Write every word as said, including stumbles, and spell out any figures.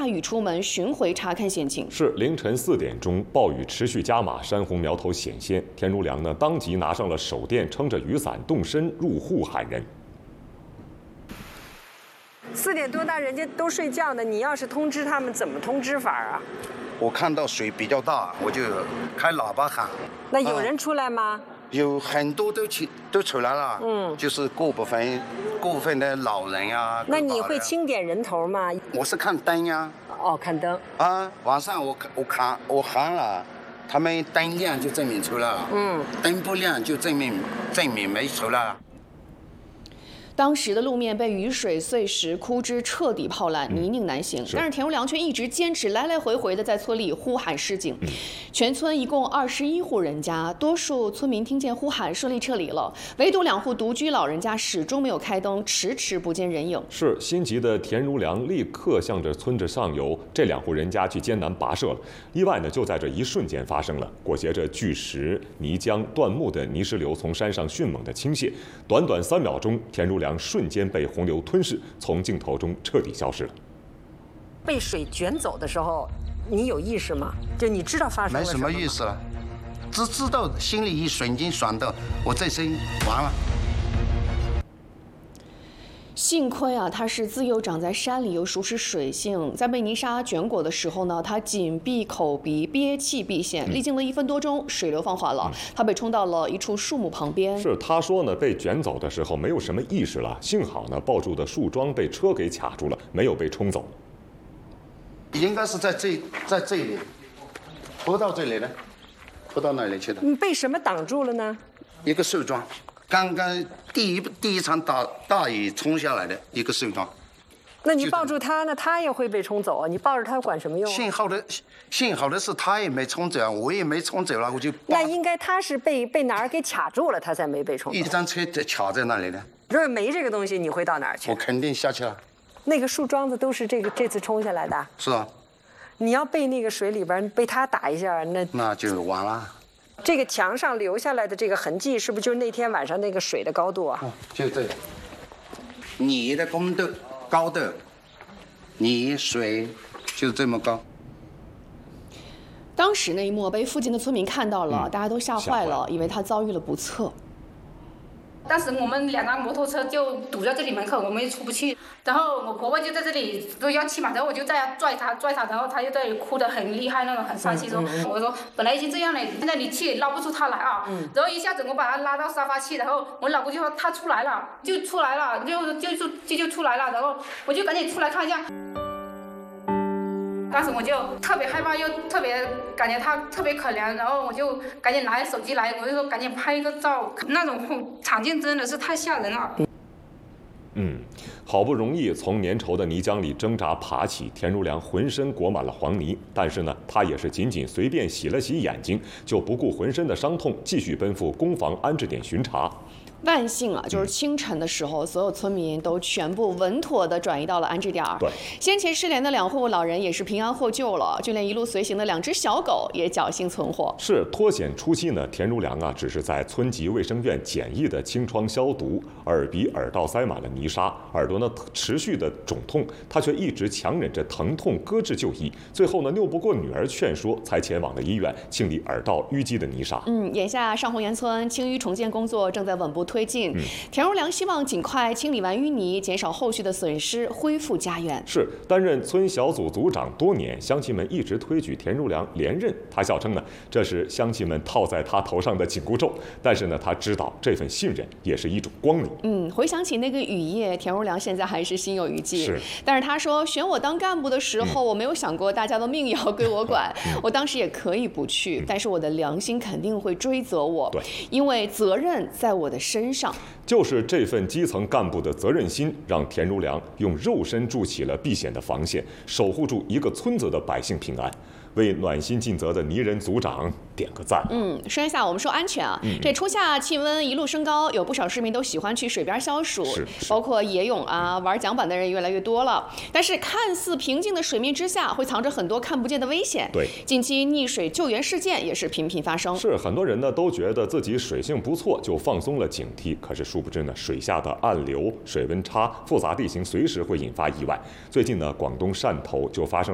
大雨出门，巡回查看险情。 是凌晨四点钟，暴雨持续加码，山洪苗头显现。田如良呢，当即拿上了手电，撑着雨伞动身入户喊人。 四点多大，人家都睡觉呢，你要是通知他们，怎么通知法啊？ 我看到水比较大，我就开喇叭喊。 那有人出来吗？ 啊有很多都起都出来了，嗯，就是过部分过部分的老人呀。 那你会清点人头吗？ 我是看灯呀。 哦，看灯。 啊，晚上我我看我喊了，他们灯亮就证明出来了，嗯，灯不亮就证明证明没出来了。 当时的路面被雨水、碎石、枯枝彻底泡烂，泥泞难行。但是田如良却一直坚持来来回回的在村里呼喊示警。嗯、全村一共二十一户人家，多数村民听见呼喊顺利撤离了，唯独两户独居老人家始终没有开灯，迟迟不见人影。 是心急的田如良立刻向着村子上游这两户人家去艰难跋涉了。意外呢，就在这一瞬间发生了，裹挟着巨石、泥浆、断木的泥石流从山上迅猛的倾泻，短短三秒钟，田如良瞬间被洪流吞噬，从镜头中彻底消失了。 被水卷走的时候，你有意识吗？就你知道发生了什么？ 没什么意思了，只知道心里一瞬间想到，我这生完了。 幸亏啊，它是自幼长在山里，又熟识水性，在被泥沙卷裹的时候呢，他紧闭口鼻，憋气避险。历经了一分多钟，水流放缓了，他被冲到了一处树木旁边。 是他说呢，被卷走的时候没有什么意识了，幸好呢，抱住的树桩被车给卡住了，没有被冲走。 应该是在这在这里，拖到这里了，拖到哪里去了？ 你被什么挡住了呢？ 一个树桩。刚刚第一第一场大大雨冲下来的一个树桩， 那你抱住它呢，它也会被冲走啊！你抱着它管什么用、啊？ 幸好的，幸好的是它也没冲走，我也没冲走了，我就那应该它是被被哪儿给卡住了，它才没被冲走。 一张车卡在那里呢。 如果没这个东西，你会到哪儿去？ 我肯定下去了。 那个树桩子都是这个这次冲下来的。 是啊。 你要被那个水里边被它打一下，那那就完了。 这个墙上留下来的这个痕迹，是不是就是那天晚上那个水的高度啊？ 哦、就这个。你的高度高度，你水就这么高。 当时那一幕被附近的村民看到了，嗯、大家都吓坏了， 坏以为他遭遇了不测。 当时我们两辆摩托车就堵在这里门口，我们也出不去。然后我婆婆就在这里都要气嘛，然后我就在拽她拽她，然后她就在这里哭得很厉害，那种很伤心说，嗯嗯、我说本来已经这样了，现在你气捞不出她来啊。嗯、然后一下子我把她拉到沙发去，然后我老公就说她出来了，就出来了，就就就就就出来了，然后我就赶紧出来看一下。当时我就特别害怕，又特别感觉他特别可怜，然后我就赶紧拿着手机来，我就说赶紧拍一个照，那种场景真的是太吓人了。 嗯，好不容易从粘稠的泥浆里挣扎爬起，田如良浑身裹满了黄泥，但是呢，他也是仅仅随便洗了洗眼睛，就不顾浑身的伤痛，继续奔赴公房安置点巡查。 万幸啊，就是清晨的时候，所有村民都全部稳妥地转移到了安置点。 对， 先前失联的两户老人也是平安获救了，就连一路随行的两只小狗也侥幸存活。 是脱险初期呢，田如良啊，只是在村级卫生院简易的清创消毒，耳鼻耳道塞满了泥沙，耳朵呢持续的肿痛，他却一直强忍着疼痛搁置就医，最后呢拗不过女儿劝说，才前往了医院清理耳道淤积的泥沙。 嗯，眼下上红岩村清淤重建工作正在稳步推进。嗯、田如良希望尽快清理完淤泥，减少后续的损失，恢复家园。 是担任村小组组长多年，乡亲们一直推举田如良连任。他笑称呢，这是乡亲们套在他头上的紧箍咒。但是呢，他知道这份信任也是一种光明。 嗯，回想起那个雨夜，田如良现在还是心有余悸。 是， 但是他说，选我当干部的时候，嗯、我没有想过大家的命也要归我管。嗯、我当时也可以不去，嗯、但是我的良心肯定会追责我。 对， 因为责任在我的身上。 就是这份基层干部的责任心，让田如良用肉身筑起了避险的防线，守护住一个村子的百姓平安。为暖心尽责的泥人组长点个赞。 嗯，说一下我们说安全啊，嗯、这初夏气温一路升高，有不少市民都喜欢去水边消暑， 是是包括野泳啊、玩桨板的人越来越多了。但是看似平静的水面之下，会藏着很多看不见的危险。 对， 近期溺水救援事件也是频频发生。 是很多人呢都觉得自己水性不错，就放松了警惕。可是殊不知呢，水下的暗流、水温差、复杂地形随时会引发意外。最近呢，广东汕头就发生